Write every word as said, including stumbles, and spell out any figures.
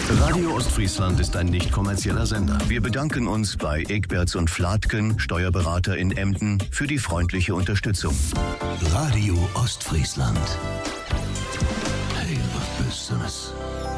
Radio Ostfriesland ist ein nicht kommerzieller Sender. Wir bedanken uns bei Egberts und Flatken, Steuerberater in Emden, für die freundliche Unterstützung. Radio Ostfriesland. Hey, was Besseres.